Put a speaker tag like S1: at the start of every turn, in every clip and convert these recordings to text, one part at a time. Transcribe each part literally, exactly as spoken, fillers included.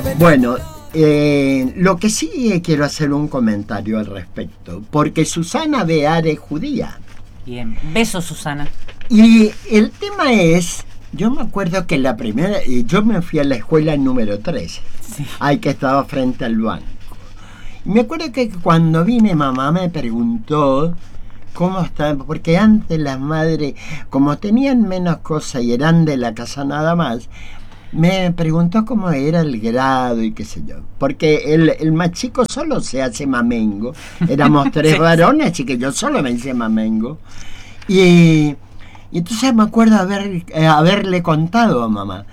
S1: Bueno, eh, lo que sí eh, quiero hacer un comentario al respecto, porque Susana Bear es judía.
S2: Bien, beso Susana.
S1: Y el tema es, yo me acuerdo que la primera, yo me fui a la escuela número tres,
S2: Sí.
S1: ahí que estaba frente al banco. Y me acuerdo que cuando vine mamá me preguntó cómo estaban, porque antes las madres, como tenían menos cosas y eran de la casa nada más, me preguntó cómo era el grado y qué sé yo. Porque el, el más chico solo se hace mamengo. Éramos tres
S2: Sí,
S1: varones, así que yo solo me hice mamengo. Y, y entonces me acuerdo haber, eh, haberle contado a mamá.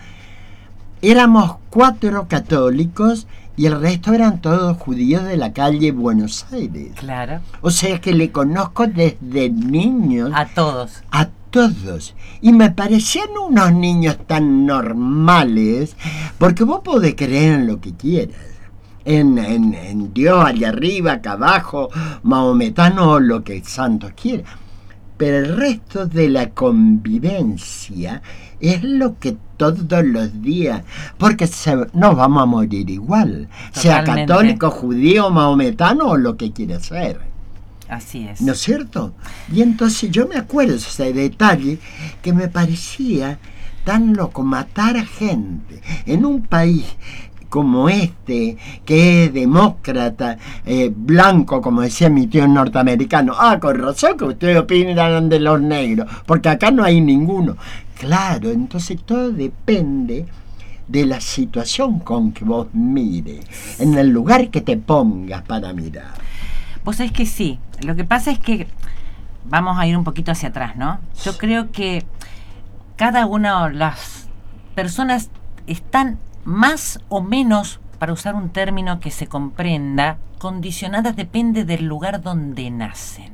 S1: Éramos cuatro católicos y el resto eran todos judíos de la calle Buenos Aires.
S2: Claro.
S1: O sea que le conozco desde niños
S2: A todos.
S1: a todos. Y me parecían unos niños tan normales, porque vos podés creer en lo que quieras. En, en, en Dios, allá arriba, acá abajo, maometano o lo que el santo quiera. Pero el resto de la convivencia es lo que todos los días, porque se, nos vamos a morir igual, sea
S2: Totalmente.
S1: católico, judío, maometano o lo que quiera ser.
S2: Así es.
S1: ¿No es cierto? Y entonces yo me acuerdo ese detalle que me parecía tan loco, matar a gente en un país como este, que es demócrata, eh, blanco, como decía mi tío norteamericano. Ah, con razón que ustedes opinan de los negros, porque acá no hay ninguno. Claro, entonces todo depende de la situación con que vos mires, en el lugar que te pongas para mirar.
S2: Vos sabés que sí. Lo que pasa es que vamos a ir un poquito hacia atrás, ¿no? Yo creo que cada una de las personas están más o menos, para usar un término que se comprenda, condicionadas depende del lugar donde nacen.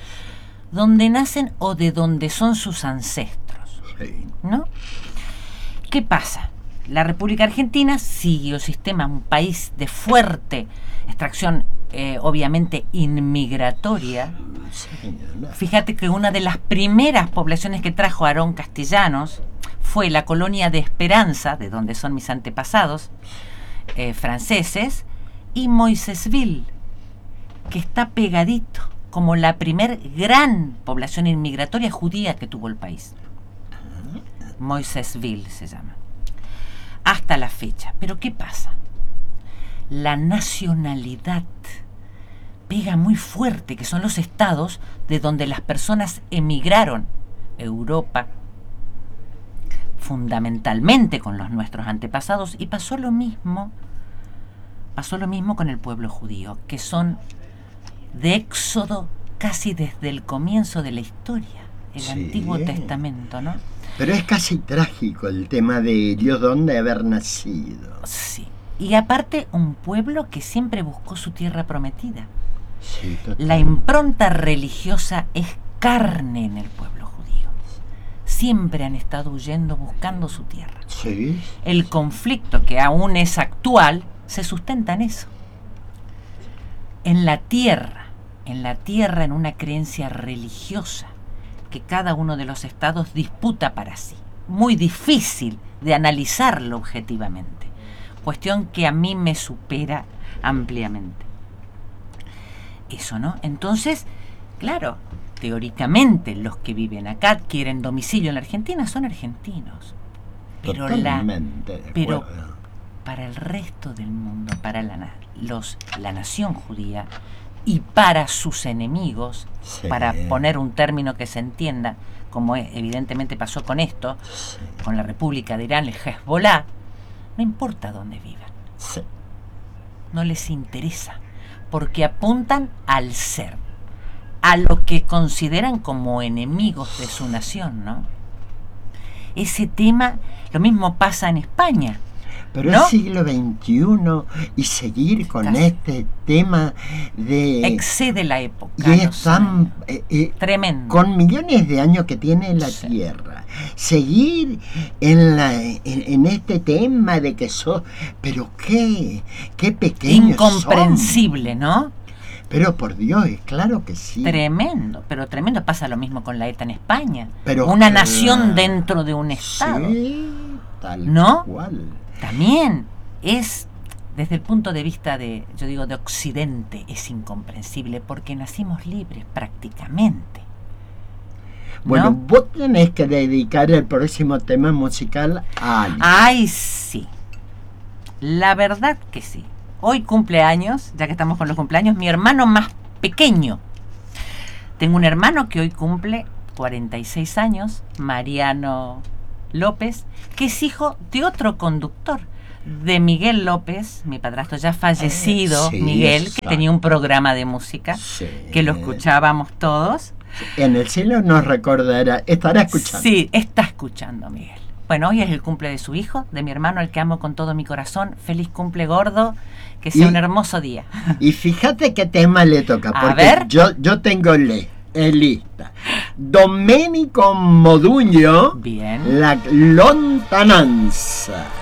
S2: Donde nacen o de donde son sus ancestros, ¿no? ¿Qué pasa? La República Argentina sigue un sistema, un país de fuerte extracción, eh, obviamente inmigratoria. Fíjate que una de las primeras poblaciones que trajo Aarón Castellanos fue la colonia de Esperanza, de donde son mis antepasados eh, franceses, y Moisésville, que está pegadito, como la primer gran población inmigratoria judía que tuvo el país. Moisésville se llama. Hasta la fecha. Pero ¿qué pasa? La nacionalidad pega muy fuerte, que son los estados de donde las personas emigraron. Europa, fundamentalmente con los nuestros antepasados, y pasó lo mismo, pasó lo mismo con el pueblo judío, que son de éxodo casi desde el comienzo de la historia, el
S1: Sí.
S2: Antiguo Testamento, ¿no?
S1: Pero es casi trágico el tema de Dios dónde haber nacido.
S2: Sí. Y aparte, un pueblo que siempre buscó su tierra prometida.
S1: Sí, total.
S2: La impronta religiosa es carne en el pueblo judío. Siempre han estado huyendo, buscando su tierra.
S1: Sí.
S2: El conflicto, que aún es actual, se sustenta en eso. En la tierra, en la tierra, en una creencia religiosa que cada uno de los estados disputa para sí. Muy difícil de analizarlo objetivamente. Cuestión que a mí me supera ampliamente. Eso, ¿no? Entonces, claro, teóricamente los que viven acá, adquieren domicilio en la Argentina, son argentinos. Pero, la, pero para el resto del mundo, para la, los, la nación judía y para sus enemigos, sí. Para poner un término que se entienda, como evidentemente pasó con esto, sí. Con la República de Irán, el Hezbollah, no importa dónde vivan. Sí. No les interesa, porque apuntan al ser, a lo que consideran como enemigos de su nación, ¿no? Ese tema, lo mismo pasa en España.
S1: Pero
S2: ¿no?
S1: el siglo veintiuno y seguir con Casi. este tema de...
S2: excede la época.
S1: Y es tan... Eh, eh,
S2: tremendo.
S1: Con millones de años que tiene la sí. Tierra. Seguir en, la, en, en este tema de que sos... Pero qué, qué pequeños
S2: Incomprensible,
S1: son.
S2: ¿no?
S1: Pero por Dios, es claro que sí.
S2: Tremendo, pero tremendo. Pasa lo mismo con la E T A en España.
S1: Pero
S2: Una
S1: claro.
S2: nación dentro de un estado.
S1: Sí, tal
S2: ¿no?
S1: cual.
S2: También es desde el punto de vista de, yo digo, de Occidente, es incomprensible, porque nacimos libres prácticamente.
S1: Bueno,
S2: ¿no?
S1: vos tenés que dedicar el próximo tema musical a Ali.
S2: Ay, sí. La verdad que sí. Hoy cumpleaños, ya que estamos con los cumpleaños, mi hermano más pequeño. Tengo un hermano que hoy cumple cuarenta y seis años, Mariano López, que es hijo de otro conductor, de Miguel López, mi padrastro ya fallecido,
S1: sí,
S2: Miguel,
S1: exacto.
S2: que tenía un programa de música,
S1: Sí.
S2: que lo escuchábamos todos.
S1: En el cielo nos recordará, estará escuchando.
S2: Sí, está escuchando Miguel. Bueno, hoy es el cumple de su hijo, de mi hermano, al que amo con todo mi corazón. Feliz cumple, gordo, que sea
S1: Y-
S2: un hermoso día.
S1: Y fíjate qué tema le toca,
S2: A
S1: porque
S2: ver.
S1: yo, yo tengo le, eh, lista. Domenico Modugno,
S2: Bien.
S1: La lontananza.